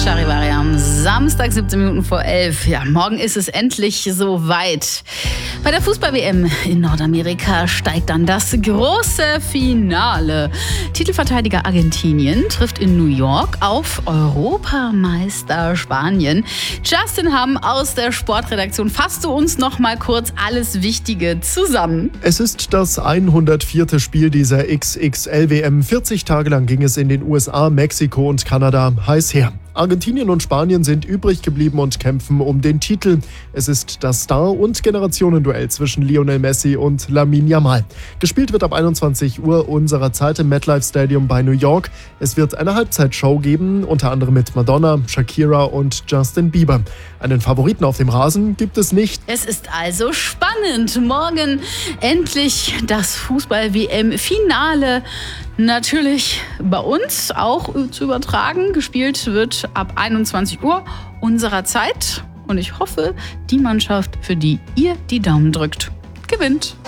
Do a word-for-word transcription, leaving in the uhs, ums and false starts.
Charivari am Samstag, siebzehn Minuten vor elf. Ja, morgen ist es endlich soweit. Bei der Fußball-W M in Nordamerika steigt dann das große Finale. Titelverteidiger Argentinien trifft in New York auf Europameister Spanien. Justin Hamm aus der Sportredaktion, fasst du uns noch mal kurz alles Wichtige zusammen? Es ist das hundertvierte Spiel dieser X X L-W M. vierzig Tage lang ging es in den U S A, Mexiko und Kanada heiß her. Argentinien und Spanien sind übrig geblieben und kämpfen um den Titel. Es ist das Star- und Generationenduell zwischen Lionel Messi und Lamine Yamal. Gespielt wird ab einundzwanzig Uhr unserer Zeit im MetLife Stadium bei New York. Es wird eine Halbzeitshow geben, unter anderem mit Madonna, Shakira und Justin Bieber. Einen Favoriten auf dem Rasen gibt es nicht. Es ist also spannend. Morgen endlich das Fußball-W M-Finale. Natürlich bei uns auch zu übertragen. Gespielt wird ab einundzwanzig Uhr unserer Zeit. Und ich hoffe, die Mannschaft, für die ihr die Daumen drückt, gewinnt.